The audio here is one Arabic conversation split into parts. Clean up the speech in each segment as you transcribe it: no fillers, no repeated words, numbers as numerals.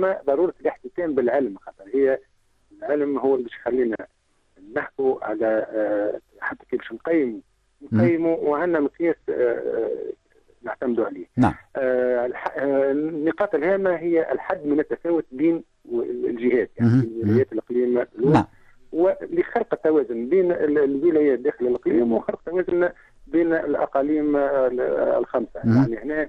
ثم ضروره الاحتكام بالعلم، خاطر هي العلم هو اللي باش يخلينا نحكوا على حتى كيف باش نقيموا وعندنا مقياس نعتمدوا عليه. نعم. النقاط الهامه هي الحد من التفاوت بين الجهات، يعني ولايات الاقليم نعم. ولخلق التوازن بين الولايات داخل الاقليم وخلق توازن بين الاقاليم الخمسه. يعني هنا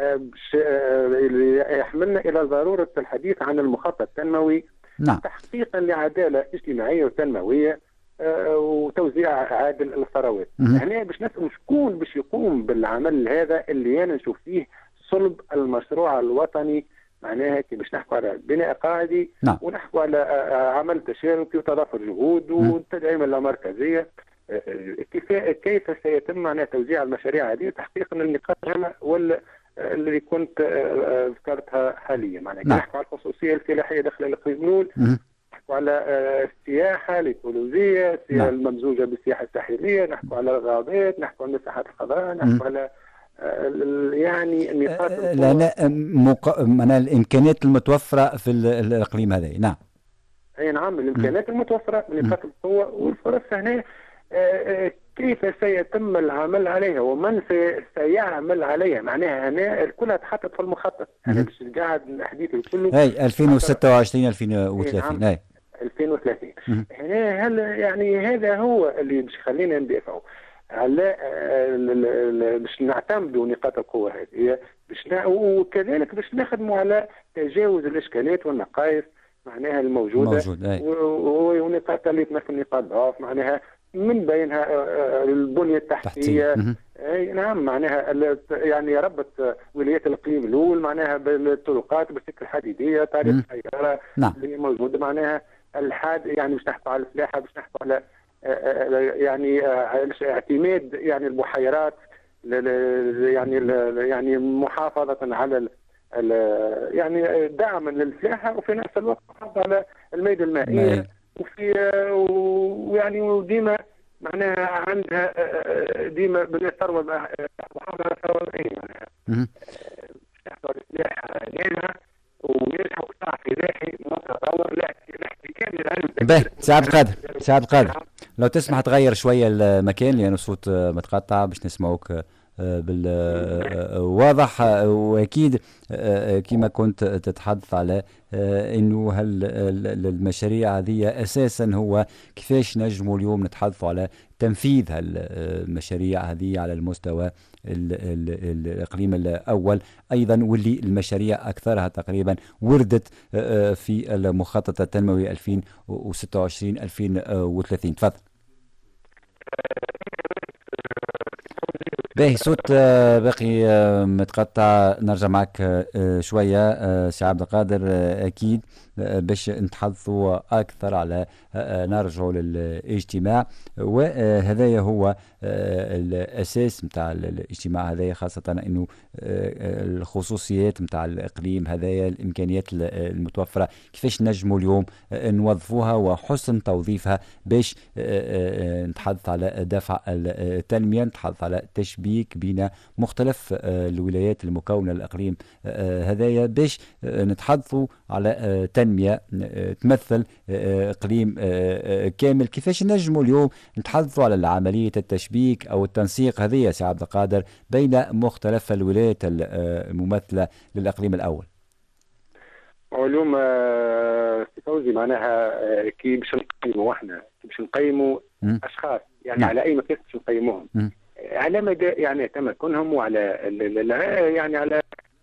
يحملنا الى ضروره الحديث عن المخطط التنموي. نعم. تحقيقا لعداله اجتماعيه وتنمويه وتوزيع عادل الثروات. هنا باش نسأل شكون باش يقوم بالعمل هذا اللي انا نشوف فيه صلب المشروع الوطني، معناها كي باش نحكوا على بناء قاعدي. نعم. ونحكوا على عمل تشاركي وتضافر جهود وتدعيم اللامركزيه. كيف سيتم معناها توزيع المشاريع هذه وتحقيق النقاط اللي كنت ذكرتها حاليا. معناها نحكوا على الخصوصيه الفلاحيه داخل الاقليم الاول، نحكوا على السياحه الايكولوجيه الممزوجه بالسياحه الساحليه، نحكوا على الغابات، نحكوا على المساحات الخضراء، نحكوا على يعني النقاط من الامكانيات المتوفره في الاقليم هذا. نعم. اي نعم، الامكانيات المتوفره من نقاط القوه والفرص هنا. كيف سيتم العمل عليها ومن سيعمل عليها؟ معناها هنا كلها تحطت في المخطط. انا باش قاعد الحديث كله اي 2026 2030. اي 2030. هنا هل يعني هذا هو اللي باش يخلينا ندافعوا على باش نعتمدوا نقاط القوه هذه، وكذلك باش نخدموا على تجاوز الاشكالات والنقائص معناها الموجوده ونقاط اللي تمثل نقاط ضعف، معناها من بينها البنيه التحتيه. اي نعم، معناها يعني ربط ولايات الاقليم الاول معناها بالطرقات بالسكه الحديديه، طريق السياره اللي موجوده، معناها يعني باش نحكوا على الفلاحه، باش نحكوا على يعني اعتماد يعني البحيرات، يعني محافظه على يعني دعما للفلاحه وفي نفس الوقت على المياه المائيه ويعني وديما معناها عندها ديما بالثروه محافظه على الثروه المائيه، معناها تحصل الفلاحه ناجحه وناجحه وقطاع فلاحي متطور لاحتكام العلم. باهي سي عبد القادر لو تسمح تغير شويه المكان لان الصوت متقطع باش نسمعوك بالواضح. واكيد كما كنت تتحدث على انه هل المشاريع هذه اساسا هو كيفاش نجموا اليوم نتحدثوا على تنفيذ المشاريع هذه على المستوى الاقليم الاول ايضا، واللي المشاريع اكثرها تقريبا وردت في المخطط التنموي 2026 2030. تفضل. باهي صوت باقي متقطع، نرجع معك شوية سي عبد القادر أكيد باش نتحدثوا أكثر على نرجعوا للاجتماع، وهذايا هو الأساس متاع الاجتماع هذايا، خاصة أنه الخصوصيات متاع الإقليم هذايا، الإمكانيات المتوفرة كيفاش نجموا اليوم نوظفوها وحسن توظيفها باش نتحدث على دفع التنمية، نتحدث على تشبيك بين مختلف الولايات المكونة الإقليم هذايا باش نتحدثوا على تنمية تمثل إقليم كامل. كيفاش نجموا اليوم نتحدثوا على عملية التشبيك أو التنسيق هذه سي عبد القادر بين مختلف الولايات الممثلة للإقليم الأول؟ اليوم سي فوزي معناها كي باش نقيموا احنا، كي باش نقيموا أشخاص يعني على أي مقياس باش نقيموهم، على مدى يعني تمكنهم وعلى يعني على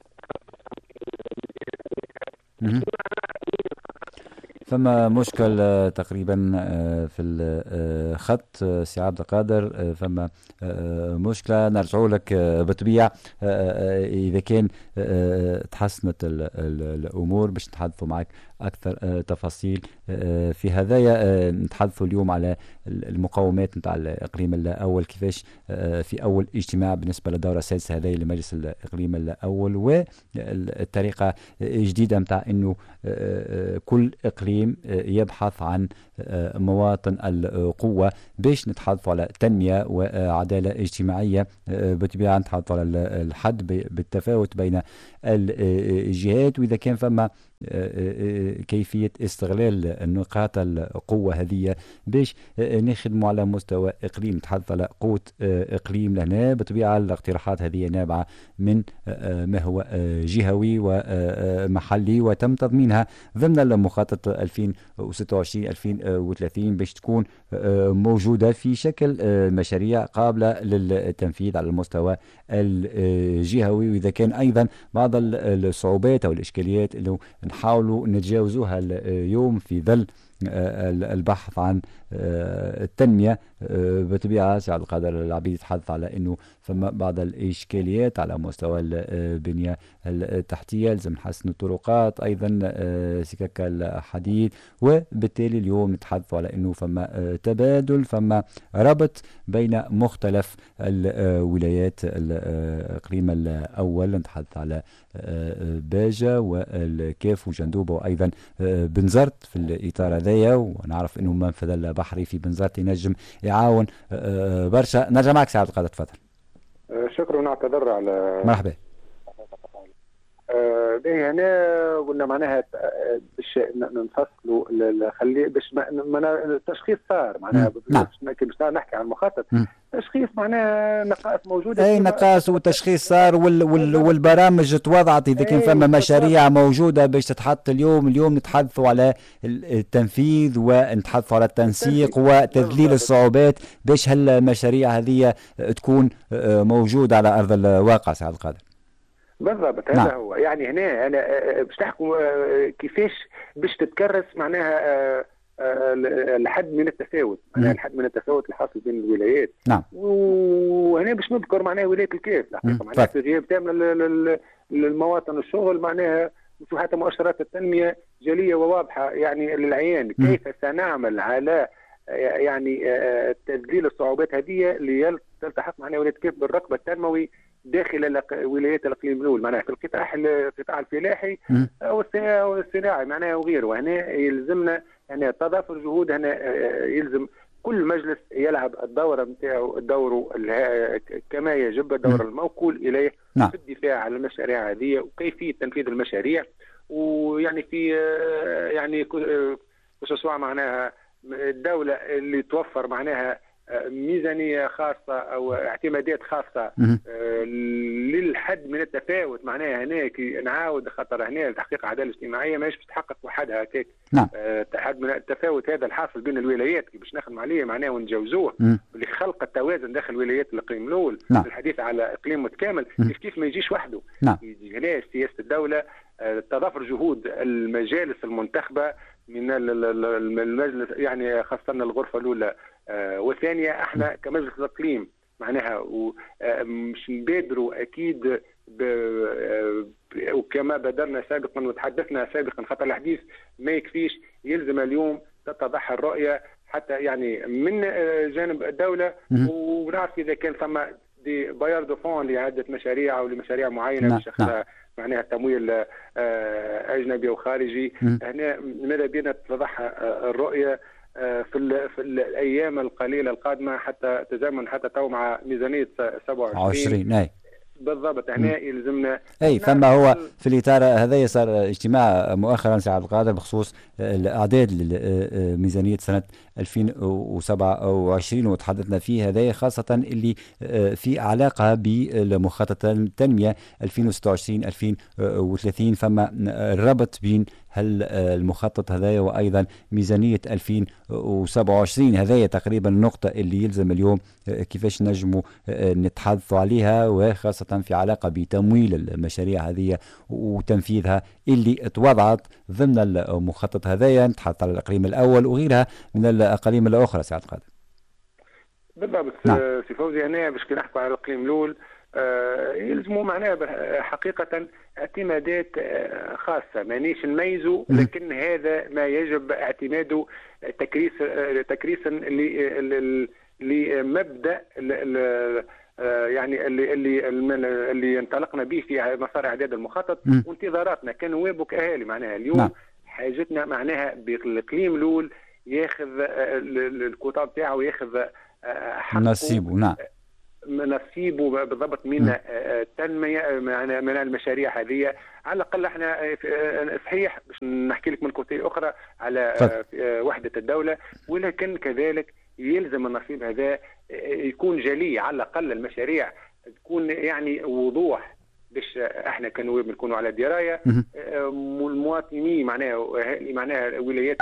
فما مشكل تقريبا في الخط سي عبد القادر، فما مشكلة نرجعوا لك بالطبيعة إذا كان تحسنت الأمور باش نتحدثوا معك أكثر تفاصيل في هذايا. نتحدثوا اليوم على المقومات نتاع الإقليم الأول، كيفاش في أول اجتماع بالنسبة للدورة السادسة هذه لمجلس الإقليم الأول، والطريقة جديدة نتاع إنه كل إقليم يبحث عن مواطن القوة باش نتحدثوا على تنمية وعدالة اجتماعية. بالطبيعة نتحدثوا على الحد بالتفاوت بين الجهات، وإذا كان فما كيفية استغلال نقاط القوة هذه باش نخدموا على مستوى إقليم، نتحدث على قوة إقليم لهنا. بطبيعة الاقتراحات هذه نابعة من ما هو جهوي ومحلي، وتم تضمينها ضمن المخطط 2026-2030 باش تكون موجودة في شكل مشاريع قابلة للتنفيذ على المستوى الجهوي. وإذا كان أيضا بعض الصعوبات أو الإشكاليات اللي نحاولوا نتجاوزوها اليوم في ظل البحث عن التنمية، بطبيعة سي عبد القادر العبيد يتحدث على أنه فما بعض الإشكاليات على مستوى البنية التحتية، لازم نحسن الطرقات، أيضا سكك الحديد. وبالتالي اليوم نتحدث على أنه فما تبادل، فما ربط بين مختلف الولايات. الإقليم الأول نتحدث على باجة والكاف وجندوبة وأيضا بنزرت في الإطار هذايا، ونعرف أنه منفذ البحري في بنزرت ينجم يعاون برشا. نرجع معك سي عبد القادر، تفضل. شكرا ونعتذر على مرحبا. باهي هنا قلنا معناها باش نفصلوا خلي باش التشخيص صار معناها باش نحكي عن المخطط. تشخيص معناها نقائص موجوده، اي نقائص وتشخيص صار والبرامج توضعت. اذا كان فما مشاريع موجوده باش تتحط اليوم نتحدثوا على التنفيذ ونتحدثوا على التنسيق وتذليل الصعوبات باش هالمشاريع هذه تكون موجوده على ارض الواقع. سي عبد القادر بالضبط هذا هو. يعني هنا انا باش نحكوا كيفاش باش تتكرس معناها الحد من التفاوت، معناها الحد من التفاوت الحاصل بين الولايات. نعم. وهنا باش نذكر معناها ولايه الكاف الحقيقه معناها في غياب تام للمواطن الشغل، معناها حتى مؤشرات التنميه جليه وواضحه يعني للعيان. كيف سنعمل على يعني تذليل الصعوبات هذه لتلتحق معناها ولايه الكاف بالرقبه التنموي داخل ولايات الاقليم الاول، معناها في القطاع الفلاحي والصناعي معناها وغيره. وهنا يلزمنا هنا تضافر جهود، هنا يلزم كل مجلس يلعب الدور نتاعو دوره كما يجب، الدور الموكول اليه في الدفاع عن المشاريع هذه وكيفيه تنفيذ المشاريع. ويعني في يعني خصوصا معناها الدوله اللي توفر معناها ميزانيه خاصه او اعتمادات خاصه للحد من التفاوت. معناها هناك نعاود خاطر هنا تحقيق العداله الاجتماعيه ماهيش باش تحقق وحدها هكاك. حد من التفاوت هذا الحاصل بين الولايات كي باش نخدم عليه معناه ونجاوزوه لخلق التوازن داخل ولايات الاقليم الاول. الحديث على اقليم متكامل كيف ما يجيش وحده. يجي هنا سياسه الدوله تضافر جهود المجالس المنتخبه من المجلس، يعني خاصه الغرفه الاولى والثانيه. احنا كمجلس الاقليم معناها مش نبادروا اكيد وكما بادرنا سابقا وتحدثنا سابقا، خاطر الحديث ما يكفيش، يلزم اليوم تتضح الرؤيه حتى يعني من جانب الدوله. ونعرف اذا كان ثم دي باير دو فون لعده مشاريع او لمشاريع معينه بشخص معناها تمويل اجنبي او خارجي. هنا ماذا بينا تتضح الرؤيه في الايام القليله القادمه حتى تزامن حتى تو مع ميزانيه 27. بالضبط. هنا يلزمنا فما هو في الاطار هذا صار اجتماع مؤخرا سي عبد القادر بخصوص الاعداد لميزانيه سنه 2027 وتحدثنا فيه هذا خاصه اللي في علاقه بمخطط التنميه 2026-2030. فما الربط بين المخطط هذايا وايضا ميزانيه 2027. هذايا تقريبا النقطه اللي يلزم اليوم كيفاش نجموا نتحدثوا عليها، وخاصه في علاقه بتمويل المشاريع هذه وتنفيذها اللي توضعت ضمن المخطط هذايا. نتحدث على الاقليم الاول وغيرها من الاقاليم الاخرى. سي عبد القادر بالضبط. سي فوزي هنا باش نحكوا على الاقليم الاول يلزموا معناها حقيقة اعتمادات خاصة مانيش نميزوا، لكن هذا ما يجب اعتماده تكريسا لمبدأ يعني اللي انطلقنا به في مسار اعداد المخطط وانتظاراتنا كنواب وكاهالي. معناها اليوم حاجتنا معناها بالاقليم الاول ياخذ الكوطه بتاعه وياخذ حقه نصيبه. نصيبه بالضبط من التنميه من المشاريع هذه. على الاقل احنا صحيح باش نحكي لك من كوتي اخرى على وحده الدوله، ولكن كذلك يلزم النصيب هذا يكون جلي، على الاقل المشاريع تكون يعني وضوح باش احنا كنواب نكونوا على درايه، والمواطنين معناها ولايات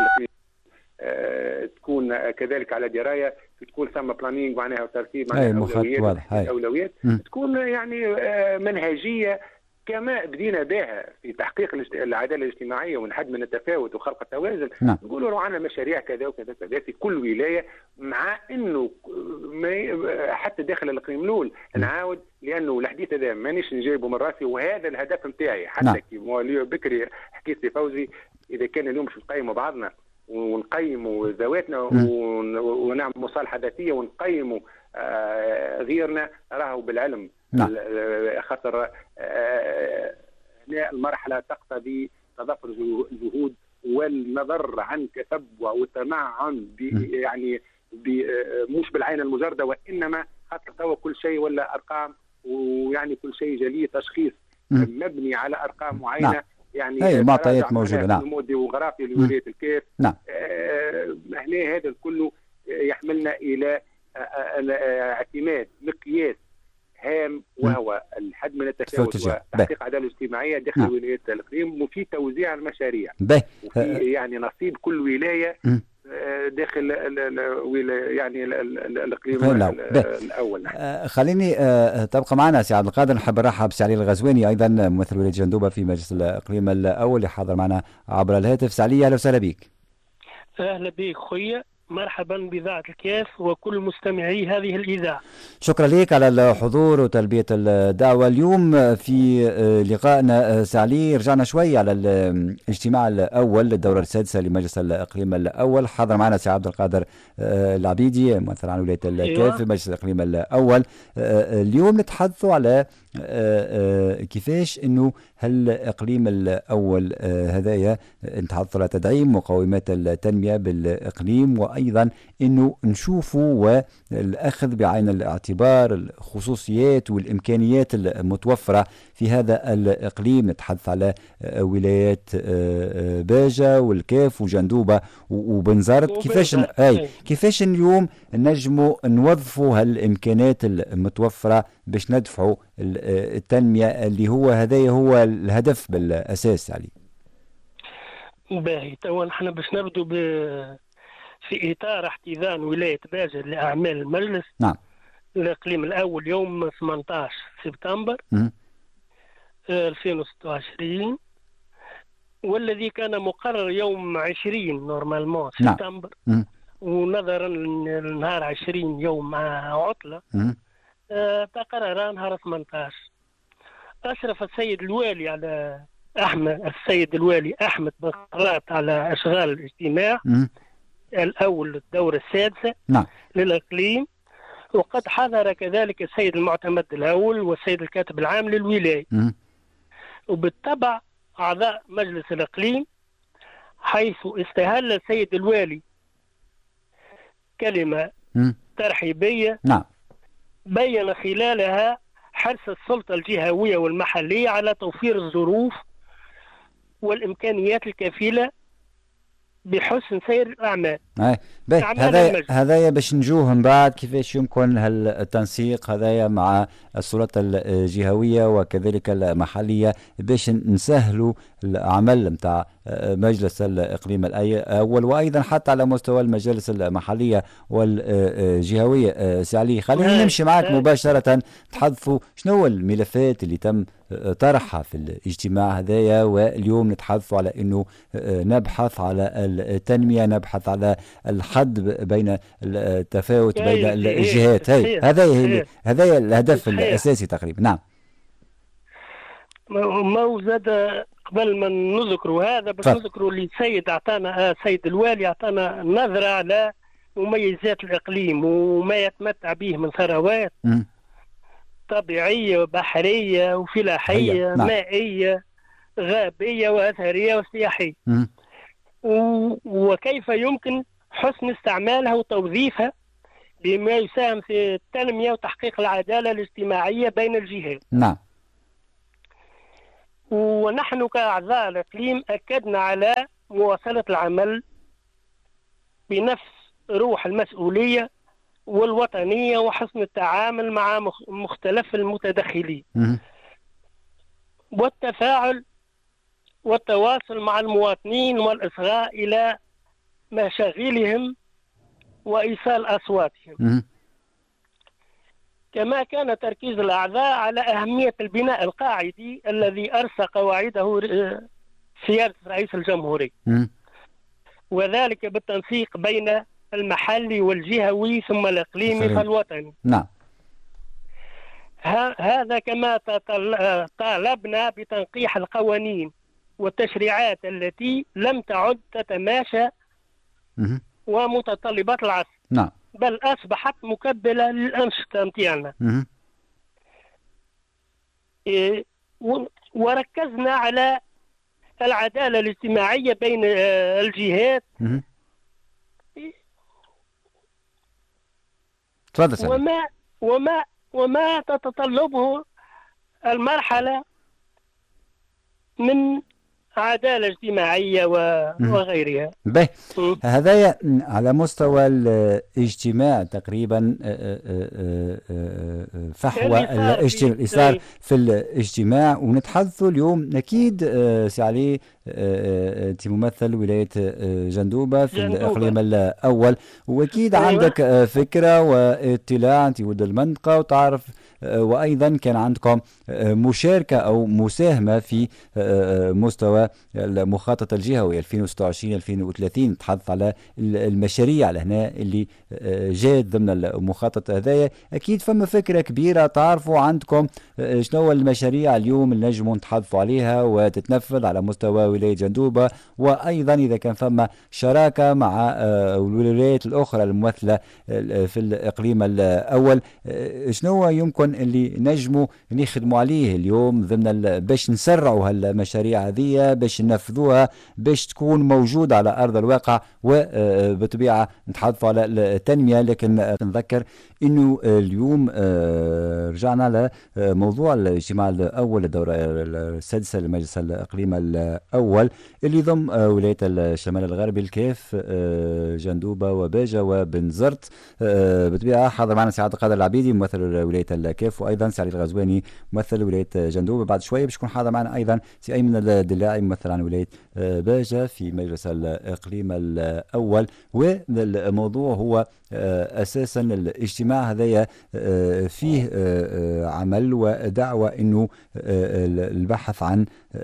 تكون كذلك على درايه، تكون ثم بلانينغ معناها وترتيب معناها اولويات تكون يعني منهجيه كما بدينا بها في تحقيق العداله الاجتماعيه ونحد من التفاوت وخلق التوازن. نقولوا عندنا مشاريع كذا وكذا كذا في كل ولايه، مع انه حتى داخل الاقليم الاول نعاود، لانه الحديث هذا مانيش نجيبه من راسي، وهذا الهدف نتاعي حتى كيما بكري حكيت لي فوزي، اذا كان اليوم باش نقيموا بعضنا ونقيموا ذواتنا ونعمل مصالحه ذاتيه ونقيموا غيرنا، راهو بالعلم خاطر المرحله تقتضي تضافر الجهود والنظر عن تتبع والتمعن يعني مش بالعين المجرده، وانما خاطر توا كل شيء ولا ارقام، ويعني كل شيء جلي تشخيص مبني على ارقام معينه. يعني اي معطيات موجوده. نعم. النمو الديموغرافي لولايه الكيف. نعم. هنا هذا كله يحملنا الى اعتماد مقياس هام، وهو الحد من التفاوت وتحقيق عداله اجتماعيه داخل ولايات الاقليم، وفي توزيع المشاريع، وفي يعني نصيب كل ولايه داخل يعني الاقليم الاول. خليني تبقى معنا سي عبد القادر. نحب نرحب سي علي الغزواني ايضا ممثل ولايه جندوبه في مجلس الاقليم الاول اللي حاضر معنا عبر الهاتف. سي علي اهلا وسهلا بك. اهلا بك خويا، مرحبا بإذاعة الكاف وكل مستمعي هذه الإذاعة. شكرا لك على الحضور وتلبية الدعوة. اليوم في لقائنا سعلي رجعنا شوي على الاجتماع الأول للدورة السادسة لمجلس الإقليم الأول. حاضر معنا سي عبد القادر العبيدي ممثل عن ولاية الكاف في مجلس الإقليم الأول. اليوم نتحدثوا على كيفاش انه هالاقليم الاول هذايا نتحدث على تدعيم مقومات التنميه بالاقليم، وايضا انه نشوفوا والاخذ بعين الاعتبار الخصوصيات والامكانيات المتوفره في هذا الاقليم. نتحدث على ولايات باجه والكاف وجندوبه وبنزرت. كيفاش اليوم نجموا نوظفوا هالامكانات المتوفره باش ندفعوا التنمية اللي هذا هو الهدف بالأساس عليه. باهي توا نحن باش نبدو في إطار احتضان ولاية باجة لأعمال المجلس. نعم. الإقليم الأول يوم 18 سبتمبر 2026، والذي كان مقرر يوم 20 نورمالمون سبتمبر. ونظرا لنهار 20 يوم عطلة تقرر نهار 18. أشرف السيد الوالي أحمد بقرات على أشغال الاجتماع الأول للدورة السادسة للإقليم، وقد حضر كذلك السيد المعتمد الأول والسيد الكاتب العام للولاية، وبالطبع أعضاء مجلس الإقليم، حيث استهل السيد الوالي كلمة ترحيبية بين خلالها حرص السلطة الجهوية والمحلية على توفير الظروف والإمكانيات الكفيلة بحسن سير الأعمال. هذايا باش نجوه من بعد كيفاش يمكن التنسيق هذايا مع السلطة الجهوية وكذلك المحلية باش نسهلوا العمل متاع مجلس الإقليم الأول، وأيضا حتى على مستوى المجالس المحلية والجهوية. سي علي خلينا نمشي معك مباشرة تحدثوا شنو الملفات اللي تم طرحها في الاجتماع هذايا، واليوم نتحدثوا على انه نبحث على التنمية، نبحث على الحد بين التفاوت بين الجهات. هذا الهدف الأساسي تقريبا. نعم. ما زاد قبل ما نذكروا هذا بس نذكروا اللي سيد الوالي اعطانا نظرة على مميزات الإقليم وما يتمتع به من ثروات طبيعية وبحرية وفلاحية مائية غابية وأثرية وسياحية، وكيف يمكن حسن استعمالها وتوظيفها بما يساهم في التنمية وتحقيق العدالة الاجتماعية بين الجهات. نعم. ونحن كأعضاء الإقليم أكدنا على مواصلة العمل بنفس روح المسؤولية والوطنية وحسن التعامل مع مختلف المتدخلين والتفاعل والتواصل مع المواطنين والإصغاء إلى مشاغلهم وإيصال أصواتهم. كما كان تركيز الأعضاء على أهمية البناء القاعدي الذي أرسى قواعده سيادة رئيس الجمهورية، وذلك بالتنسيق بين المحلي والجهوي ثم الإقليمي فالوطني. نعم. هذا كما طالبنا بتنقيح القوانين والتشريعات التي لم تعد تتماشى ومتطلبات العصر. نعم. بل أصبحت مكبلة للأنشطة متاعنا. وركزنا على العدالة الاجتماعية بين الجهات وما تتطلبه المرحلة من عدالة اجتماعية وغيرها. هذا على مستوى الاجتماع تقريبا فحوى الإصرار في الاجتماع. ونتحدثوا اليوم أكيد سي علي أنت ممثل ولاية جندوبة في الإقليم الأول، وأكيد عندك فكرة واطلاع أنت ولد المنطقة وتعرف، وأيضا كان عندكم مشاركة أو مساهمة في مستوى المخطط الجهوي 2026-2030. نتحدث على المشاريع لهنا اللي جات ضمن المخطط هذايا. أكيد فما فكرة كبيرة تعرفوا عندكم شنو المشاريع اليوم اللي نجموا نتحدثوا عليها وتتنفذ على مستوى ولاية جندوبة، وأيضا إذا كان فما شراكة مع الولايات الأخرى الممثلة في الإقليم الأول، شنو يمكن اللي نجموا نخدموا عليه اليوم ضمن باش نسرعوا هالمشاريع هذه، باش ننفذوها، باش تكون موجودة على أرض الواقع. وبطبيعة نتحدثوا على التنمية، لكن نذكر أنه اليوم رجعنا لموضوع الاجتماع الأول الدورة السادسة لمجلس الإقليم الأول اللي ضم ولاية الشمال الغربي الكاف جندوبة وباجة وبنزرت. بطبيعة حاضر معنا سي عبد القادر العبيدي ممثل ولاية الكاف، وأيضا سي علي الغزواني ممثل ولاية جندوبة. بعد شوية باش يكون حاضر معنا أيضا سي أيمن الدلاعي ممثل عن ولاية باجة في مجلس الإقليم الأول. والموضوع هو أساسا الاجتماع هذايا فيه عمل ودعوة أنه البحث عن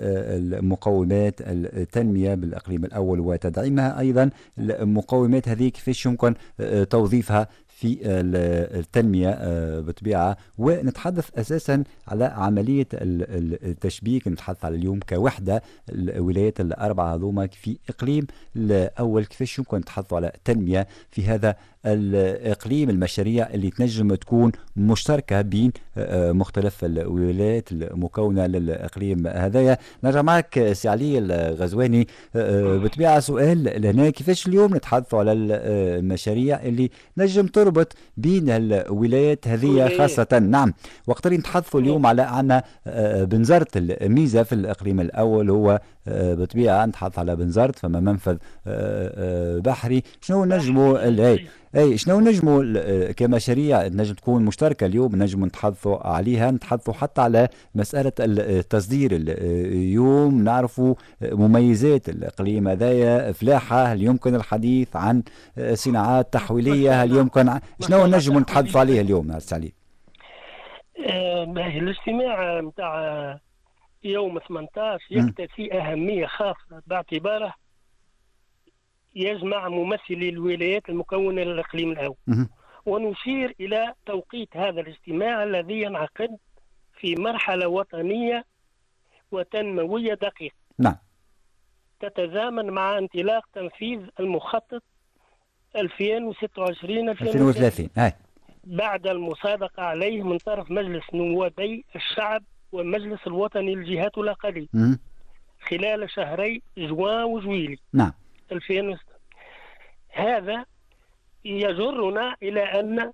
المقومات التنمية بالإقليم الأول وتدعيمها، أيضا المقومات هذه كيفاش يمكن توظيفها في التنمية بطبيعة. ونتحدث أساسا على عملية التشبيك، نتحدث على اليوم كوحدة الولايات الأربعة هذوما في إقليم الأول، كيفاش يمكن نتحدثوا على التنمية في هذا الإقليم، المشاريع اللي تنجم تكون مشتركة بين مختلف الولايات المكونة للإقليم هذايا. نرجع معك سي علي الغزواني بطبيعة سؤال لهنا، كيفاش اليوم نتحدثوا على المشاريع اللي نجم تربط بين الولايات هذه خاصة؟ نعم. وقت اللي نتحدثوا اليوم على عنا بنزرت، الميزة في الإقليم الأول هو بطبيعة نتحدث على بنزرت فما منفذ بحري. شنو نجموا شنو نجموا كمشاريع نجم تكون مشتركة اليوم نجم نتحدثوا عليها؟ نتحدثوا حتى على مسألة التصدير. اليوم نعرفوا مميزات الإقليم هذايا، فلاحة، هل يمكن الحديث عن صناعات تحويلية؟ هل يمكن شنو نجم نتحدثوا عليها اليوم ناس علي؟ الاجتماع متاع يوم 18 يكتسي أهمية خاصة باعتباره يجمع ممثلي الولايات المكونة للإقليم الأول. ونشير إلى توقيت هذا الاجتماع الذي ينعقد في مرحلة وطنية وتنموية دقيقة. نعم. تتزامن مع انطلاق تنفيذ المخطط 2026-2030 بعد المصادقة عليه من طرف مجلس نوابي الشعب والمجلس الوطني للجهات والأقاليم خلال شهري جوان وجويلي. نعم. 2006. هذا يجرنا إلى أن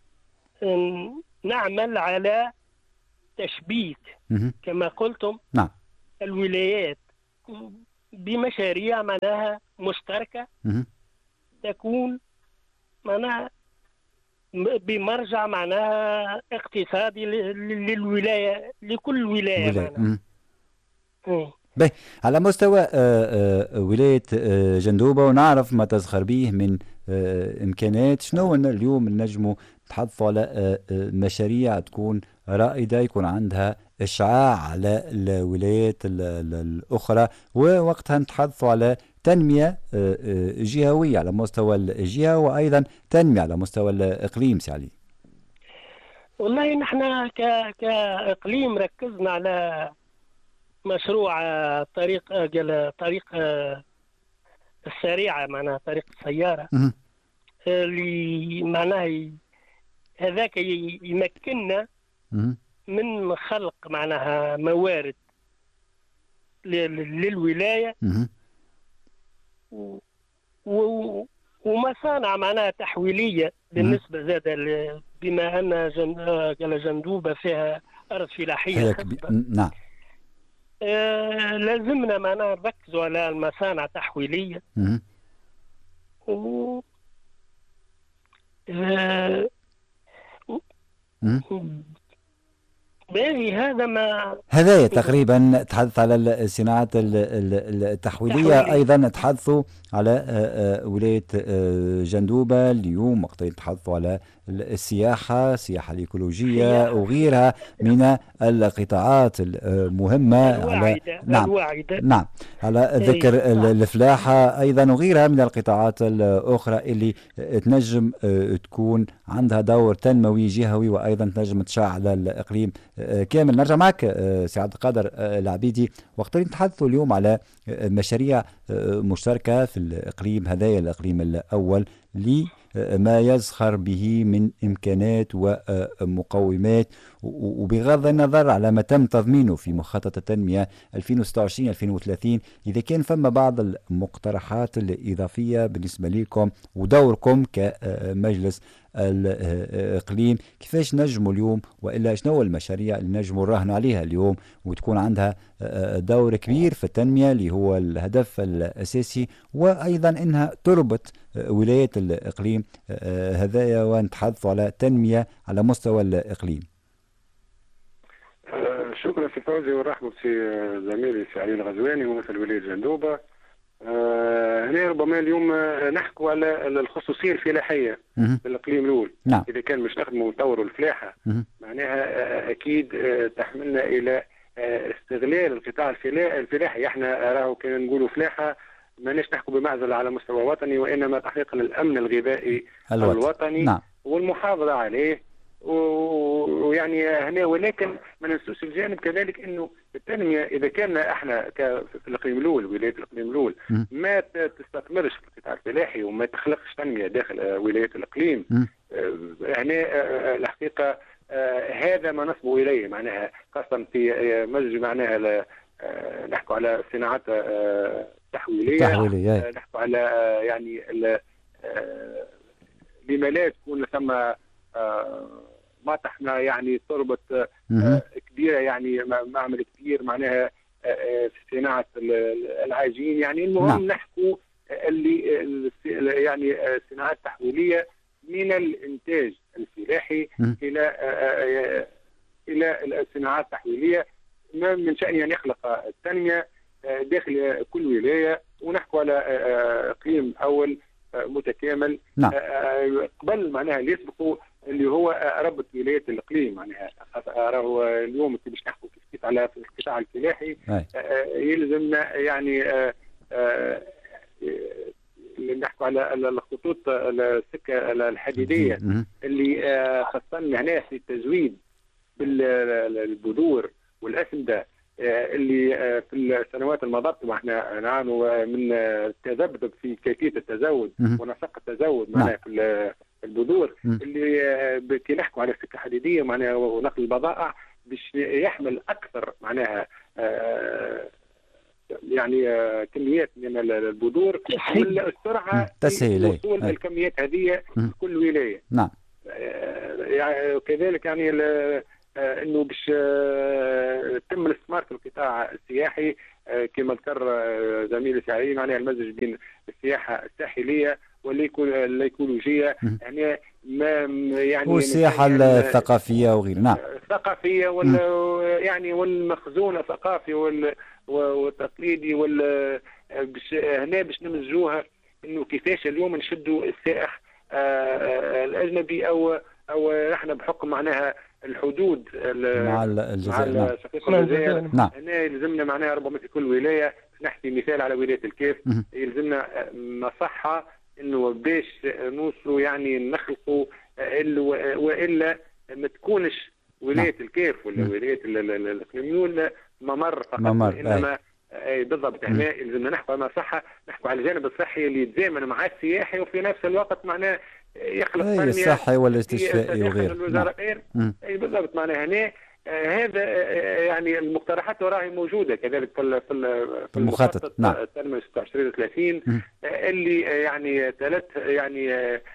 نعمل على تشبيك كما قلتم نعم الولايات بمشاريع معناها مشتركة تكون معناها بمرجع معناها اقتصادي للولاية، لكل ولاية معناها. باهي، على مستوى ولاية جندوبة ونعرف ما تزخر به من إمكانات، شنو اليوم نجموا نتحدثوا على مشاريع تكون رائدة يكون عندها إشعاع على الولايات الأخرى، ووقتها نتحدثوا على تنمية جهوية على مستوى الجهة وأيضا تنمية على مستوى الإقليم سعلي؟ والله نحن كإقليم ركزنا على مشروع طريق السريعة، معناها طريق السيارة اللي معناها هذاك يمكننا من خلق معناها موارد للولاية ومصانع معناها تحويلية بالنسبة زاد بما أن جندوبة فيها أرض فلاحية. نعم. لازمنا معناها نركزوا على المصانع التحويلية هذا تقريبا تحدث على الصناعات التحويلية. أيضا تحدثوا على ولاية جندوبة اليوم وقت يتحدثوا على السياحة الإيكولوجية وغيرها من القطاعات المهمة نعم على ذكر الفلاحة أيضا وغيرها من القطاعات الأخرى اللي تنجم تكون عندها دور تنموي جهوي وأيضا تنجم تشع على الإقليم كامل. نرجع معك سي عبد القادر العبيدي، وقت نتحدثوا اليوم على مشاريع مشتركة في الإقليم هذايا الإقليم الأول لما يزخر به من إمكانات ومقومات، وبغض النظر على ما تم تضمينه في مخطط التنمية 2026-2030، إذا كان فما بعض المقترحات الإضافية بالنسبة لكم ودوركم كمجلس الإقليم، كيفاش نجموا اليوم وإلا شنو المشاريع اللي نجموا نراهنوا عليها اليوم وتكون عندها دور كبير في التنمية اللي هو الهدف الأساسي، وأيضا إنها تربط ولايات الإقليم هذايا ونتحدثوا على تنمية على مستوى الإقليم؟ شكرا سي فوزي ورحمة سي زميلي سي علي الغزواني ممثل ولاية جندوبة. هنا ربما اليوم نحكوا على الخصوصية الفلاحية في الإقليم الأول. نعم. إذا كان مش نخدموا ونطوروا الفلاحة معناها أكيد تحملنا إلى استغلال القطاع الفلاحي. احنا راهو كان نقولوا فلاحة ماناش نحكوا بمعزل على مستوى وطني، وإنما تحقيق الأمن الغذائي الوطني نعم. والمحافظة عليه ويعني هنا. ولكن ما ننسوش الجانب كذلك انه التنميه اذا كان احنا في الاقليم الاول ولايه الاقليم الاول ما تستثمرش في القطاع الفلاحي وما تخلقش تنميه داخل ولايات الاقليم، هنا الحقيقه هذا ما نصبوا اليه معناها، خاصه في مزج معناها نحكوا على صناعات تحويليه، نحكوا على يعني لما لا تكون ثم مطحنة يعني تربط كبيرة، يعني معمل كبير معناها في صناعة العجين. يعني المهم نحكوا اللي يعني صناعات تحويلية من الإنتاج الفلاحي إلى الصناعات التحويلية، ما من شأنه أن يخلق التنمية داخل كل ولاية. ونحكوا على إقليم أول متكامل. نعم. قبل معناها اللي يسبقوا اللي هو ربط ولاية الإقليم معناها. راهو اليوم باش نحكوا على القطاع الفلاحي يلزمنا يعني نحكوا على الخطوط السكة الحديدية اللي خاصة هنا في التزويد بالبذور والأسمدة اللي في السنوات الماضية احنا نعانوا من تذبذب في كيفية التزود ونسق التزود معناها في البذور اللي كي نحكوا على السكة الحديدية معناها ونقل البضائع باش يحمل أكثر معناها يعني كميات من البذور والسرعه تسهيل وصول الكميات هذه في كل ولايه. نعم. يعني كذلك يعني انه باش يتم الاستثمار في القطاع السياحي كما ذكر زميلي سعيد، معناها المزج بين السياحه الساحليه والايكولوجيه، يعني ما يعني والسياحه الثقافيه وغيرها. نعم. الثقافيه يعني والمخزون الثقافي والتقليدي هنا باش نمزجوها انه كيفاش اليوم نشدوا السائح الاجنبي او احنا بحكم معناها الحدود مع الجزائر. مع الجزائر. نعم. هنا يلزمنا معناها ربما في كل ولايه، نحكي مثال على ولايه الكيف، يلزمنا مصحه انه باش نوصلوا يعني نخلقوا والا ما تكونش ولايه الكيف ولا ولايه الاقليميون ممر فقط، انما بالضبط. احنا لازمنا نحكوا على صحه، نحكوا على الجانب الصحي اللي يتزامن مع السياحي وفي نفس الوقت معناه يخلق تنميه الصحي والاستشفائي وغيره. اي بالضبط. معناها هنا هذا يعني المقترحات راهي موجوده كذلك في المخطط. نعم. التنميه 26 30 اللي يعني ثلاث يعني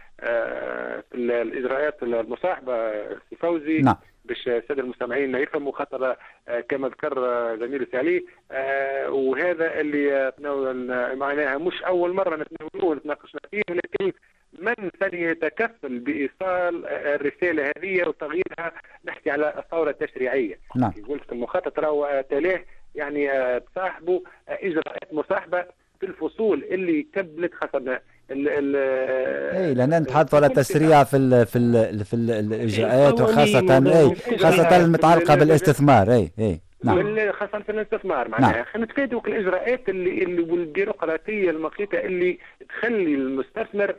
في الاجراءات المصاحبه في فوزي. نعم. باش الساده المستمعين يفهموا، خاطر كما ذكر زميلي سالي وهذا اللي معناها مش اول مره نتناولوه ونتناقشنا فيه، ولكن من سيتكفل بايصال الرساله هذه وتغييرها، نحكي على الثوره التشريعيه. نعم. قلت المخطط راهو تلاه يعني تصاحبوا اجراءات مصاحبه في الفصول اللي كبلت خاصه لان نتحدثوا على تسريع في الاجراءات، وخاصه خاصه المتعلقه بالاستثمار. نعم. خاصة في الاستثمار معناها نتفادوا الإجراءات اللي والبيروقراطية المخيطة اللي تخلي المستثمر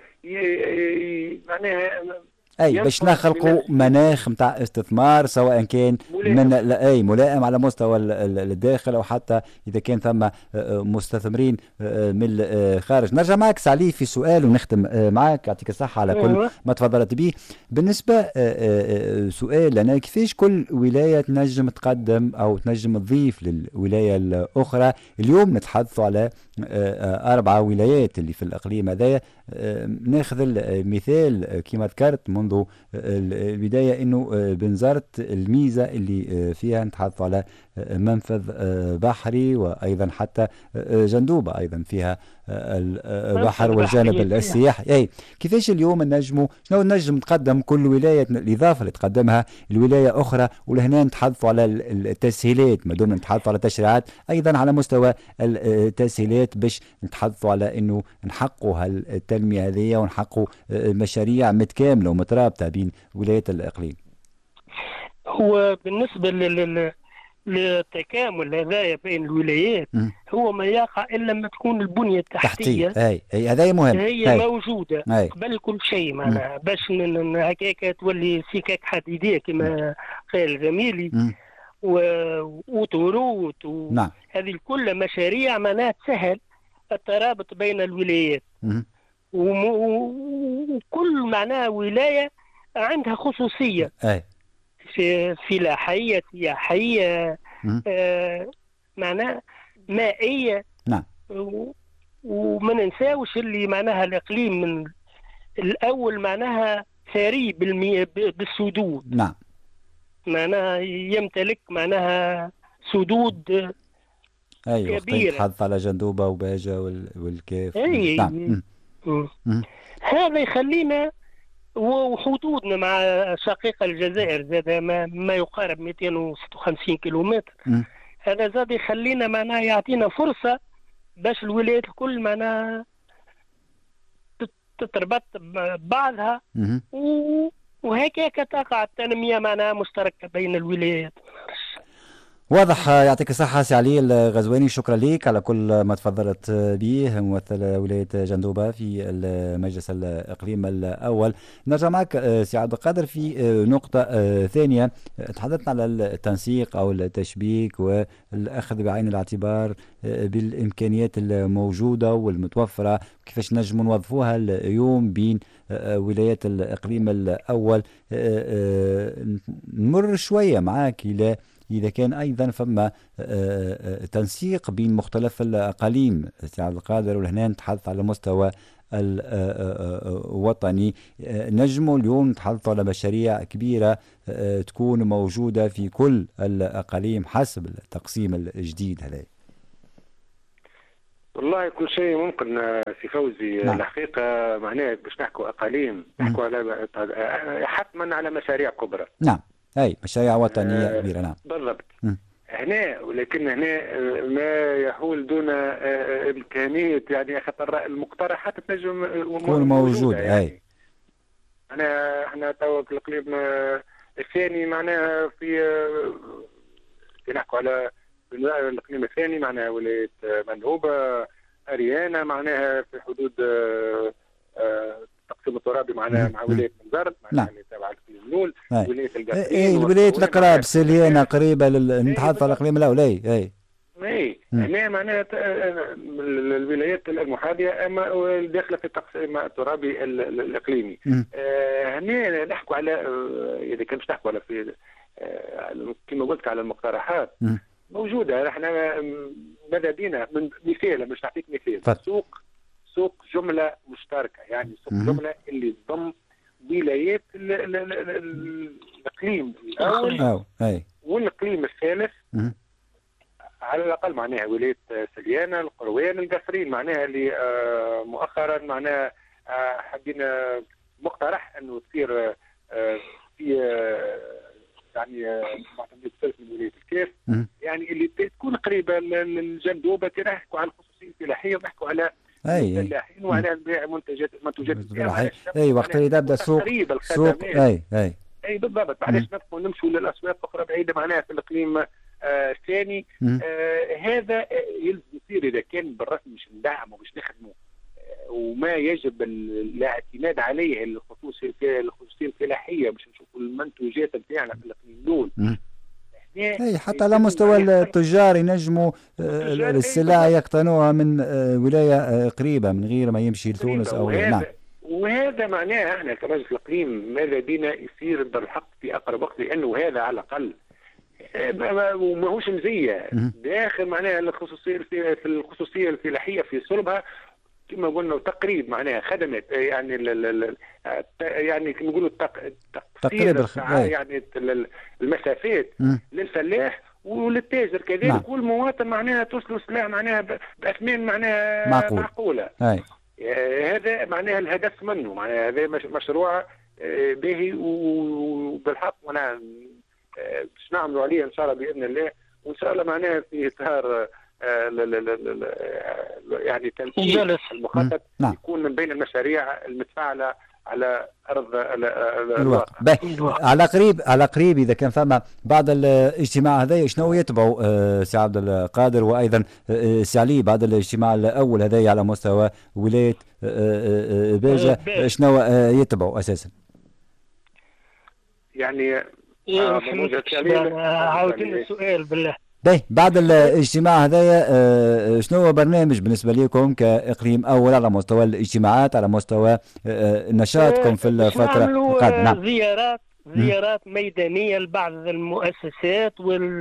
معناها باش نخلقوا مناخ نتاع استثمار، سواء كان من ملائم على مستوى الداخل او حتى اذا كان ثم مستثمرين من الخارج. نرجع معك سعلي في سؤال ونختم معك، يعطيك الصحه على كل ما تفضلت به. بالنسبه سؤال لنا، كيفاش كل ولايه تنجم تقدم او تنجم تضيف للولايه الاخرى؟ اليوم نتحدثوا على 4 ولايات اللي في الاقليم هذايا. ناخذ المثال كما ذكرت منذ البداية انه بنزرت الميزة اللي فيها نتحدث على منفذ بحري، وايضا حتى جندوبة ايضا فيها البحر والجانب السياحي. كيفاش اليوم شنو نجم تقدم كل ولاية الاضافة اللي تقدمها الولاية اخرى؟ ولهنا نتحدث على التسهيلات، ما دمنا نتحدث على تشريعات ايضا على مستوى التسهيلات باش نتحدثوا على انه نحققوا التنمية هذه ونحققوا مشاريع متكاملة ومترابطة بين ولايات الاقليم. هو بالنسبة للتكامل هذايا بين الولايات هو ما يقع الا لما تكون البنيه التحتيه هذا مهم، هي موجوده قبل كل شيء، معناها باش هكاك تولي سكك حديديه كما قال زميلي وطرود نعم. هذه كل مشاريع معناها تسهل الترابط بين الولايات، وكل معناها ولايه عندها خصوصيه في فلاحيه سياحيه معناها مائيه. نعم. وما ننساوش اللي معناها الاقليم من الاول معناها ثري بالسدود. نعم. معناها يمتلك معناها سدود كبيره. تحدث على جندوبه وباجه والكيف. نعم. هذا يخلينا وحدودنا مع شقيقة الجزائر زاد ما يقارب 256 كيلومتر. هذا زاد يخلينا معناها يعطينا فرصة باش الولايات الكل معناها تتربط بعضها وهكاك تقع التنمية معناها مشتركة بين الولايات. واضح. يعطيك الصحة سي علي الغزواني، شكرا لك على كل ما تفضلت به، ممثل ولاية جندوبة في المجلس الإقليم الأول. نرجع معك سي عبد القادر في نقطة ثانية. تحدثنا على التنسيق أو التشبيك والأخذ بعين الاعتبار بالإمكانيات الموجودة والمتوفرة، كيفاش نجم نوظفوها اليوم بين ولايات الإقليم الأول. نمر شوية معك إلى إذا كان أيضا فما تنسيق بين مختلف الأقاليم سي عبد القادر، ولهنا نتحدث على مستوى الوطني. نجموا اليوم نتحدثوا على مشاريع كبيرة تكون موجودة في كل الأقاليم حسب التقسيم الجديد هذا. والله كل شيء ممكن سي فوزي. نعم. الحقيقة معناها باش نحكوا أقاليم نحكوا على حتما على مشاريع كبرى. نعم، أي مشاريع وطنية كبيرة. نعم بالضبط. هنا ولكن هنا ما يحول دون إمكانية يعني خاطر المقترحات تنجم تكون موجودة. يعني احنا توا في الإقليم الثاني معناها في نحكوا على الإقليم الثاني معناها ولاية منوبة أريانا معناها في حدود التقسيم الترابي معناها مع ولاية منزرت معناها اللي تابعة للإقليم الأول. ولاية القصرين الولايات القراب سليانة قريبة نتحدث على الإقليم الأول. اي هنا معناها الولايات المحاذية اما داخله في التقسيم الترابي الاقليمي. هنا نحكوا على اذا كان باش نحكوا على في كما قلت على المقترحات موجوده. احنا ماذا بينا من مثال باش نعطيك مثال سوق جمله مشتركه، يعني سوق جمله اللي تضم ولايات الاقليم الاول والاقليم الثالث على الأقل معناها ولاية سليانة القروان القصرين معناها اللي مؤخرا معناها حبينا مقترح أنه تصير في يعني معتمدية ثالث من ولاية الكاف يعني اللي تكون قريبة للجندوبة. نحكوا على الخصوصية الفلاحية ونحكوا على الفلاحين وعلى بيع منتجات الفلاحين. وقت اللي تبدأ سوق أي بالضبط. بعدش نمشوا للأسواق أخرى بعيدة معناها في الإقليم الثاني. هذا يلزم يصير اذا كان بالرسم مش ندعمه ومش نخدمه وما يجب الاعتماد عليه الخصوصيه الفلاحيه باش نشوفوا المنتوجات نتاعنا في الاقليم دول. حتى على مستوى التجار ينجموا السلع يقتنوها من ولايه قريبه من غير ما يمشي لتونس او نعم. وهذا معناه احنا كمجلس الاقليم ماذا بينا يصير بالحق في اقرب وقت، لانه هذا على الاقل وماهوش مزيه داخل معناها الخصوصيه الفلاحيه في صلبها كما قلنا وتقريب معناها خدمت يعني يعني كما نقولوا تقصير يعني المسافات للفلاح وللتاجر كذلك والمواطن معناها توصل سلع معناها باثمان معناها معقوله. هذا معناها الهدف منه معناها هذا مشروع باهي وبالحق معناها باش نعملوا عليه ان شاء الله باذن الله، وان شاء الله معناها في اطار يعني تنفيذ المخطط يكون من بين المشاريع المتفاعله على ارض الواقع. على قريب اذا كان فما بعد الاجتماع هذا شنو يتبعوا سي عبد القادر وايضا سي علي بعد الاجتماع الاول هذا على مستوى ولايه باجه شنو يتبعوا اساسا؟ يعني عاودين السؤال بالله. بعد الاجتماع هذايا شنو هو برنامج بالنسبه لكم كاقليم اول على مستوى الاجتماعات على مستوى نشاطكم في الفتره القادمه؟ زيارات ميدانيه لبعض المؤسسات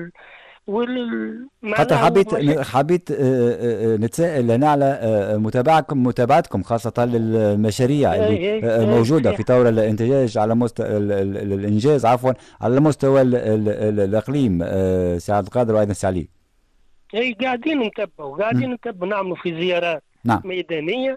خاطر حبيت نتساءل هنا على متابعتكم خاصة للمشاريع اللي موجودة في طور الانتاج على مستوى الانجاز على مستوى الاقليم سي عبد القادر وايضا سي علي. قاعدين نتبعوا نعملوا في زيارات ميدانية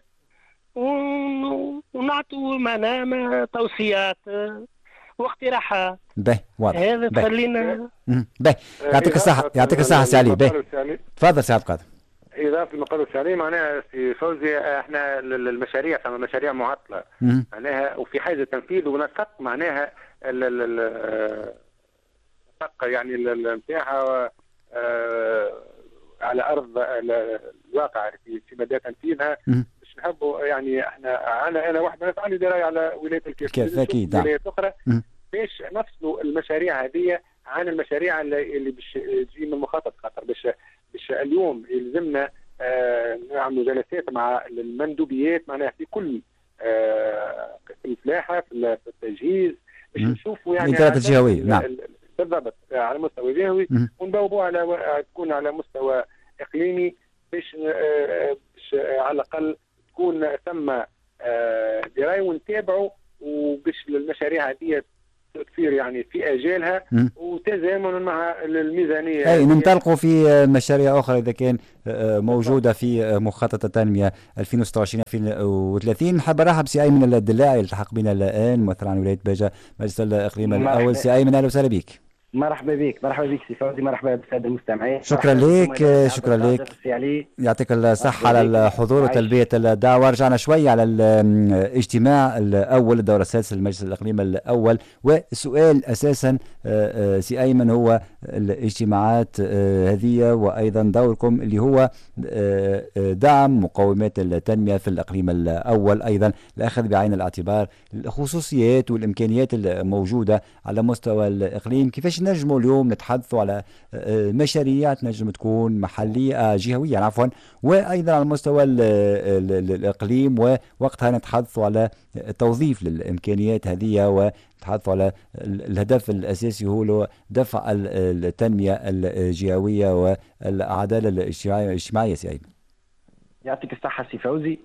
ونعطوا معناها توصيات واقتراحات. واضح. هذا تخلينا يعطيك الصحة سي علي. تفضل سي عبد القادر. إضافة المقر السعري معناها في فوزي احنا المشاريع ثم مشاريع معطلة معناها وفي حاجة تنفيذ ونسق معناها يعني نتاعها على أرض الواقع في مدى تنفيذها. مش نحبوا يعني احنا أنا واحد من عندي دراية على ولاية الكاف أكيد ولايات أخرى باش نفصلوا المشاريع هذه عن المشاريع اللي باش تجي من المخطط. خاطر باش اليوم يلزمنا نعملوا جلسات مع المندوبيات معناها في كل في الفلاحه في التجهيز باش نشوفوا يعني الادارات الجهويه. بالضبط على مستوى جهوي، ونبوبوا تكون على مستوى اقليمي باش على الاقل تكون ثم درايه ونتابعوا، وباش المشاريع هذه تصير يعني في اجالها وتزامن مع الميزانيه. اي ننطلقوا في مشاريع اخرى اذا كان موجوده في مخطط التنميه 2026-2030. حاب ارحب سي ايمن الدلاعي التحق بنا الان ممثل عن ولايه باجه مجلس الاقليم الاول. سي ايمن اهلا وسهلا بك. مرحبا بك سي فوزي، مرحبا بالساده المستمعين. شكرا لك يعطيك الصحه على الحضور وتلبيه الدعوه. رجعنا شوي على الاجتماع الاول الدوره السادسه لمجلس الاقليم الاول، والسؤال اساسا سي ايمن هو الاجتماعات هذه وايضا دوركم اللي هو دعم مقومات التنميه في الاقليم الاول، ايضا الاخذ بعين الاعتبار الخصوصيات والامكانيات الموجوده على مستوى الاقليم. كيفاش نجموا اليوم نتحدثوا على مشاريع تنجم تكون محلية جهوية عفوا وأيضا على مستوى الإقليم، ووقتها نتحدثوا على توظيف للإمكانيات هذه ونتحدثوا على الهدف الأساسي هو دفع التنمية الجهوية والعدالة الاجتماعية. سي أيمن يعطيك الصحة سي فوزي.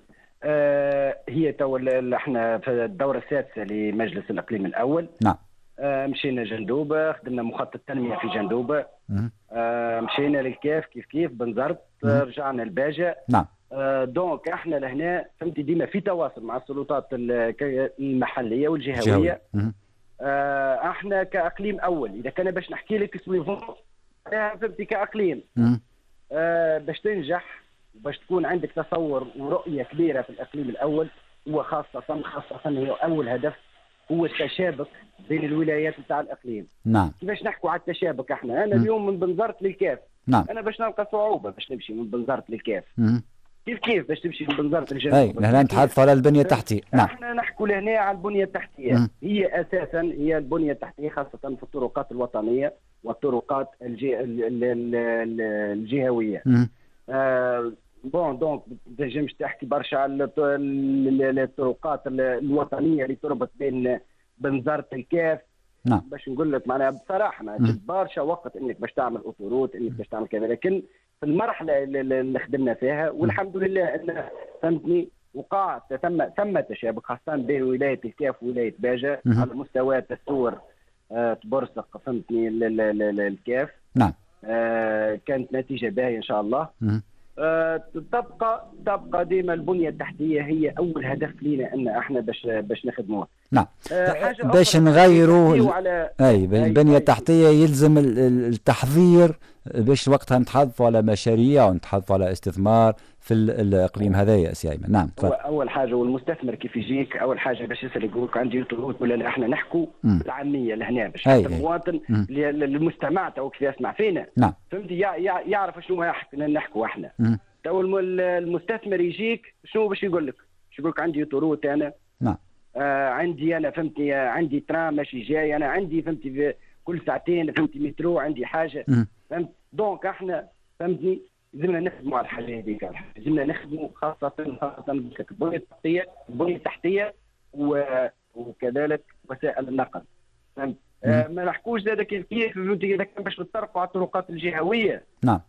هي احنا في الدورة السادسة لمجلس الإقليم الأول. نعم. مشينا جندوبة، خدمنا مخطط تنمية في جندوبة. مشينا للكاف كيف بنزرت، رجعنا لباجة. نعم. دونك احنا لهنا فهمتي ديما في تواصل مع السلطات المحلية والجهوية. احنا كأقليم أول إذا كان باش نحكي لك فهمتي كأقليم باش تنجح وباش تكون عندك تصور ورؤية كبيرة في الإقليم الأول، وخاصة هي أول هدف هو التشابك بين الولايات نتاع الاقليم. نعم. كيفاش نحكوا على التشابك احنا؟ انا اليوم من بنزرت للكاف. نعم. انا باش نلقى صعوبه باش نمشي من بنزرت للكاف. كيف باش تمشي من بنزرت للجنوب؟ اي هنا نتحدث على البنيه التحتيه. نعم. احنا نحكوا لهنا على البنيه التحتيه. هي اساسا هي البنيه التحتيه خاصه في الطرقات الوطنيه والطرقات الجهويه. دونك ما تنجمش تحكي برشا على الطرقات الوطنيه اللي تربط بين بنزرت الكاف. نعم. باش نقول لك معناها بصراحه ما تجد برشا وقت انك باش تعمل اوتوروت، انك باش تعمل كذا، لكن في المرحله اللي خدمنا فيها والحمد لله ان فهمتني وقع ثم تشابك خاصه بين ولايه الكاف وولايه باجه على مستوى تسور تبرسق فهمتني الكاف. نعم. كانت نتيجه باهيه ان شاء الله. تبقى ديما البنيه التحتيه هي اول هدف لينا ان احنا باش نخدموها. نعم. باش نغيروا البنيه التحتيه يلزم التحضير باش وقتها نتحدثوا على مشاريع ونتحدثوا على استثمار في الاقليم هذا يا سي ايمن. نعم. اول حاجه والمستثمر كيف يجيك اول حاجه باش يسال يقول لك عندي طرق ولا احنا نحكوا بالعاميه لهنا باش المواطن المستمع تو كيف يسمع فينا. نعم. فهمتي يعرف شنو نحكوا احنا. تو المستثمر يجيك شنو باش يقول لك؟ باش يقول لك عندي طرق انا. نعم. عندي انا فهمتي عندي ترام ماشي جاي، انا عندي فهمتي في كل ساعتين فهمتي مترو، عندي حاجه. فهمت؟ دونك احنا فهمتني لازمنا نخدموا على الحاجه هذيك، لازمنا نخدموا خاصه البنيه التحتيه وكذلك وسائل النقل. فهمت؟ ما نحكوش زاد كيف اذا كان باش نتطرقوا على الطرقات الجهويه. نعم.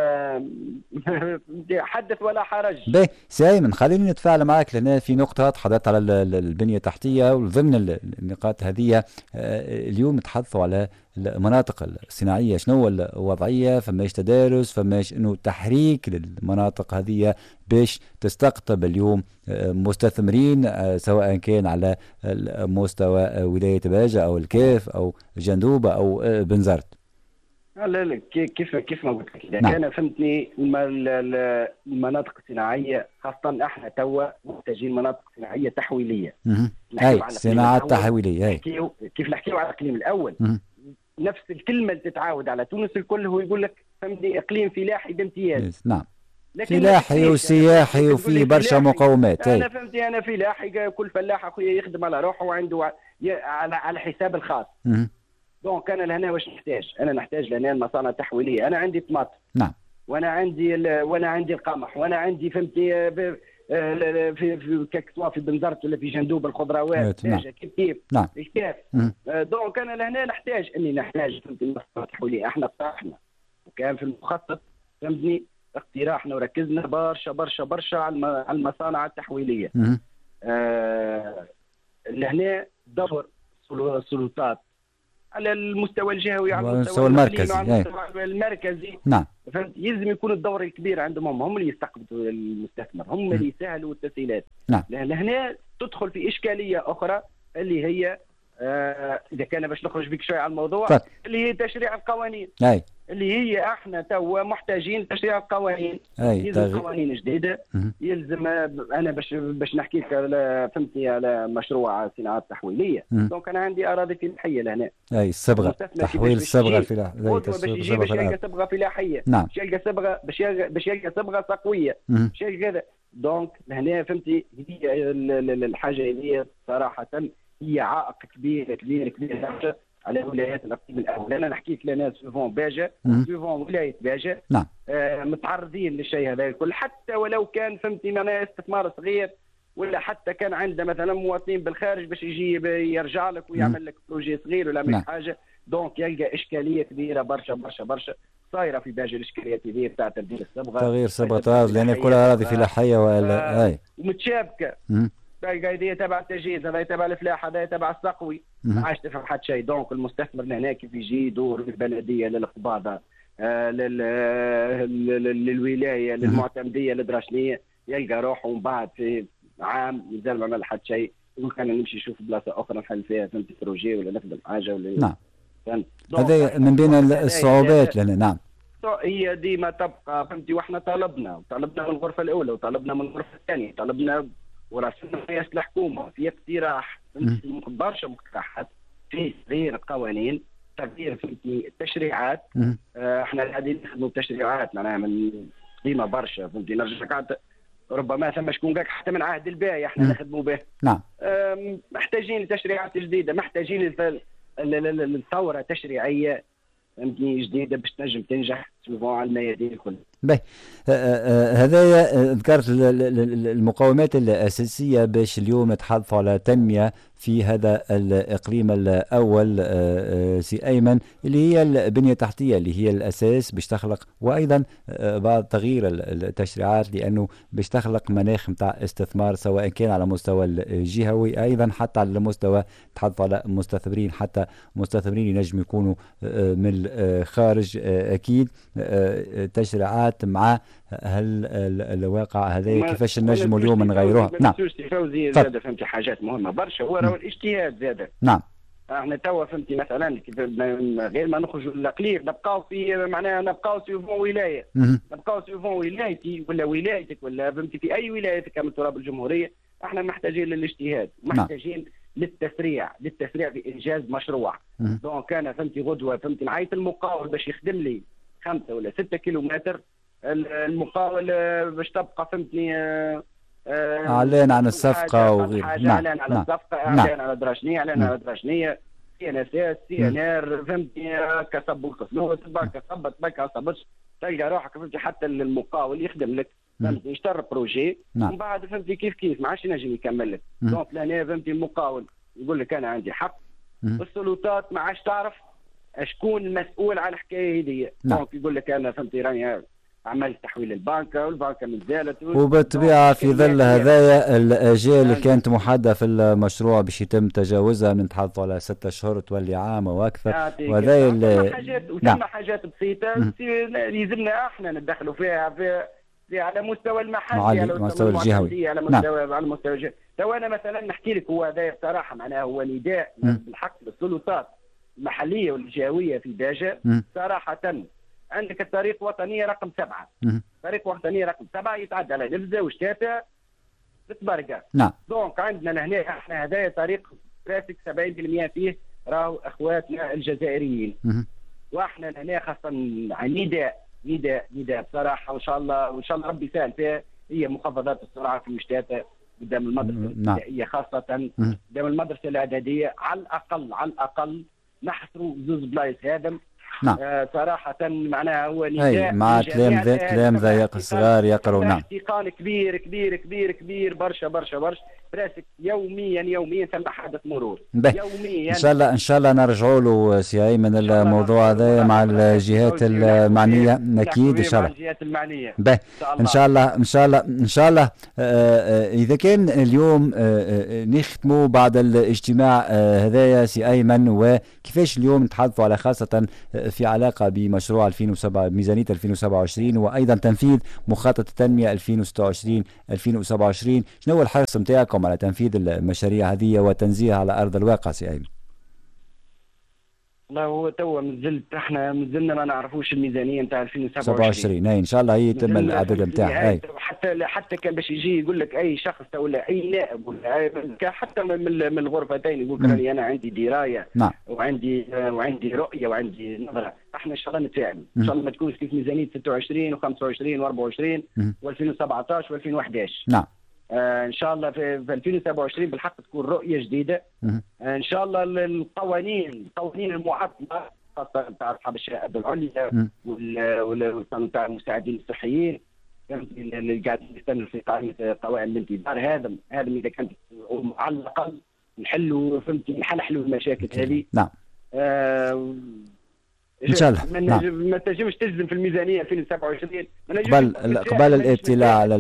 حدث ولا حرج. باهي سي ايمن خليني نتفاعل معك لان في نقطه تحدثت على البنيه التحتيه وضمن النقاط هذه اليوم نتحدثوا على المناطق الصناعيه. شنو الوضعيه؟ فماش تدارس، فماش انه تحريك للمناطق هذه باش تستقطب اليوم مستثمرين سواء كان على مستوى ولايه باجه او الكاف او جندوبه او بنزرت. لا كيف ما قلت لك اذا نعم. كان فهمتني المناطق الصناعيه خاصه احنا توا محتاجين مناطق صناعيه تحويليه. اي صناعات تحويليه. كيف نحكيو على الاقليم الاول نفس الكلمه اللي تتعاود على تونس الكل هو يقول لك فهمتني اقليم فلاحي بامتياز. نعم. فلاحي وسياحي وفي برشا مقومات. انا فهمتي انا فلاحي، كل فلاح اخويا يخدم على روحه وعنده على حساب الخاص. دونك انا لهنا واش نحتاج؟ انا نحتاج لهنا المصانع التحويليه. انا عندي طماطم. نعم. وانا عندي القمح، وانا عندي فهمتي في كسوا في بنزرت ولا في جندوب الخضروات كيف كيف كيف دونك انا لهنا نحتاج فهمتني تحويليه. احنا اقترحنا وكان في المخطط فهمتني اقتراحنا وركزنا برشا على المصانع التحويليه. لهنا دور السلطات على المستوى الجهوي، على المستوى المركزي، على المستوى المركزي. نعم فهمت، يلزم يكون الدور الكبير عندهم، هم اللي يستقبلوا المستثمر، هم اللي يسهلوا التسهيلات. نعم. لهنا تدخل في اشكاليه اخرى اللي هي اذا كان باش نخرج بك شويه على الموضوع اللي هي تشريع القوانين. اللي هي احنا توا محتاجين تشريع القوانين. يلزم قوانين جديده. يلزم انا باش نحكي لك فهمتني على مشروع صناعات تحويليه. دونك انا عندي اراضي فلاحيه لهنا. الصبغه، تحويل الصبغه الفلاحيه. باش يلقى صبغه فلاحيه. نعم. باش يلقى صبغه باش يلقى صبغه تقويه. باش يلقى كذا. دونك لهنا فهمتي هي الحاجه اللي صراحه هي عائق كبير على ولايات الاقليم الاول. انا نحكي لك لنا سيفون باجه سيفون ولايه باجه. نعم. متعرضين للشيء هذا الكل، حتى ولو كان فهمتي معناها استثمار صغير، ولا حتى كان عنده مثلا مواطنين بالخارج باش يجي يرجع لك ويعمل لك بروجي صغير ولا من حاجه. دونك يلقى اشكاليه كبيره برشا صايره في باجه. الاشكاليات هذه تاع تبديل الصبغه، تغيير صبغه لان كلها اراضي فلاحيه ولا ومتشابكه. تلقى هذه تبع التجهيز، هذا تبع الفلاح، هذا تبع السقوي، ما عادش تفهم حتى شيء. دونك المستثمر لهنا كيف يجي يدور للبلديه، للقباضه، للولايه، للمعتمديه، للدراشنيه، يلقى روحه من بعد في عام يزال ما عمل حتى شيء. يقول كان نمشي نشوف بلاصه اخرى نحل فيها فهمت بروجي ولا نخدم حاجه ولا. نعم. هذا من بين الصعوبات لنا. نعم. هي ديما تبقى فهمتي. واحنا طلبنا من الغرفه الاولى وطلبنا من الغرفه الثانيه، طلبنا وراسلنا رئاسه الحكومه في اقتراح برشا مقترحات في تغيير القوانين، تغيير فهمتني التشريعات. احنا قاعدين نخدموا بتشريعات معناها من ديما برشا فهمتي. نرجع ربما ثم شكون حتى من عهد الباي احنا نخدموا به. نعم. محتاجين لتشريعات جديده، محتاجين لثوره تشريعيه فهمتني جديده باش تنجم تنجح على الميادين الكل. باهي. هذايا ذكرت المقومات الأساسية باش اليوم نتحدثوا على تنمية في هذا الإقليم الأول سي أيمن، اللي هي البنية التحتية اللي هي الأساس باش تخلق، وأيضا بعض تغيير التشريعات لأنه باش تخلق مناخ متاع استثمار سواء كان على مستوى الجهوي أيضا حتى على مستوى تحدثوا على مستثمرين، حتى مستثمرين ينجم يكونوا من الخارج. أكيد تشريعات مع هل الواقع هذا كيفاش نجموا اليوم نغيروها. نعم. فوزي زاد فهمتي حاجات مهمه برشا، هو راهو الاجتهاد زاد. نعم. احنا توا فهمتي مثلا غير ما نخرجوا للاقليم نبقاو في معناها نبقاو سيفون ولايه، نبقاو سيفون ولايتي ولا ولايتك ولا فهمتي في اي ولايه كامل تراب الجمهوريه. احنا محتاجين للاجتهاد، محتاجين للتسريع في انجاز مشروع. دونك انا فهمتي غدوه فهمتي نعيط المقاول باش يخدم لي 5 ولا 6 كيلومتر. المقاول باش تبقى فهمتني اعلان عن الصفقه وغيره. اعلان على الصفقه، اعلان على دراشنيه، اعلان على دراشنيه، سي ان اس سي ان ار فهمتني كسب الفلوس تبقى صبرت تلقى روحك فهمتي حتى المقاول يخدم لك فهمتني يشتري بروجي ومن بعد فهمتي كيف ما عادش ينجم يكمل لك. دونك لهنا فهمتي المقاول يقول لك انا عندي حق، والسلطات ما عادش تعرف شكون المسؤول على الحكايه هذه. دونك يقول لك انا فهمتي راني عملت تحويل البنكة والبنكة من زالت. وبالطبيعة في ظل هذايا الأجال اللي كانت محددة في المشروع باش يتم تجاوزها، نتحدثوا على 6 أشهر تولي عام وأكثر. وهذايا ثم حاجات بسيطة يلزمنا احنا ندخلوا فيها في على مستوى المحلي، على مستوى الجهوي، على مستوى الجهوي. تو انا مثلا نحكي لك هو هذا بصراحة معناه هو نداء بالحق للسلطات المحلية والجهوية في باجة. صراحة عندك الطريق وطنية رقم 7، طريق وطنية رقم 7 يتعدى على نبزة وشتاتة بتبرقة. نعم. دونك عندنا لهنا احنا هذايا طريق براسك 70% فيه راهو اخواتنا الجزائريين. واحنا لهنا خاصة نداء بصراحة، وان شاء الله ربي يسهل فيها. هي مخفضات السرعة في مشتاتة قدام المدرسة الابتدائية خاصة قدام المدرسة الإعدادية على الأقل نحصروا 2 بلايص هذم نعم. صراحة معناها هو نداء مع تلامذة صغار يقروا. نعم. احتقان كبير كبير كبير كبير برشا برشا برشا براسك يوميا ثم حادث مرور يوميا. ان شاء الله نرجعوا له سي ايمن الموضوع هذا مع الجهات المعنيه اكيد ان شاء الله. الجهات المعنيه ان شاء الله اذا كان اليوم نختموا بعد الاجتماع هذايا سي ايمن، وكيفاش اليوم نتحدثوا على خاصه في علاقه بمشروع 2007 ميزانيه 2027 وايضا تنفيذ مخطط التنميه 2026-2027، شنو هو الحرص نتاعكم على تنفيذ المشاريع هذه وتنزيلها على ارض الواقع سي ايمن؟ والله هو توا احنا مازلنا ما نعرفوش الميزانيه نتاع 2027. ان شاء الله هي يتم الاعداد نتاعها. حتى كان باش يجي يقول لك اي شخص ولا اي نائب ولا حتى من الغرفتين يقول راني انا عندي درايه. نعم. وعندي رؤيه وعندي نظره. احنا ان شاء الله نتفاعلوا ان شاء الله ما تكونش كيف ميزانيه 26 و25 و24 و2017 و2011. نعم. ان شاء الله في 2027 بالحق تكون رؤيه جديده. ان شاء الله القوانين المعطله خاصه نتاع اصحاب الشهادات العليا نتاع المساعدين الصحيين اللي قاعدين يستنوا في قوائم الانتظار، هذا اذا كانت على الاقل نحلوا نحلوا المشاكل هذه. نعم. ان شاء الله. ما تنجمش تجزم في الميزانيه 2027 قبل الابتلاء على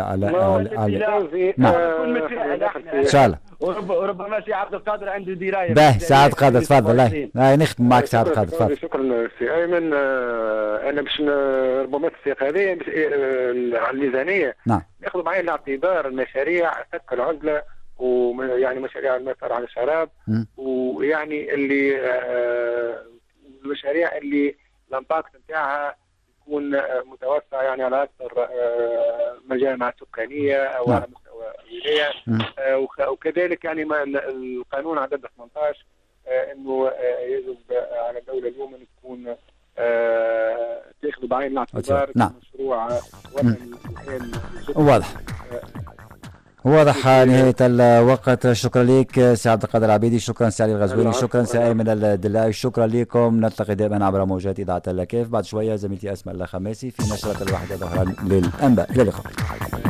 نعم. ان شاء الله. وربما سي عبد القادر عنده درايه. سعد قادر تفضل. نختم معك سعد قادر تفضل. شكرا سي ايمن. انا باش ربما التسويق هذه على الميزانيه نعم ناخذ بعين الاعتبار المشاريع فك العزله ويعني مشاريع المسار على الشراب ويعني اللي المشاريع اللي الامباكت نتاعها يكون متوسع يعني على اكثر مجامع سكانيه او على مستوى ولايه. وكذلك يعني القانون عدد 18 انه يجب على الدوله اليوم ان تكون تاخذ بعين الاعتبار مشروع وطني واضح نهاية الوقت. شكرا لك سي عبد القادر العبيدي، شكرا سي علي الغزواني، شكرا سي ايمن الدلاوي، شكرا لكم. نلتقي دائما عبر موجات اذاعه اللاكيف. بعد شويه زميلتي اسماء الخماسي في نشره الواحدة ظهرا للانباء. الى اللقاء.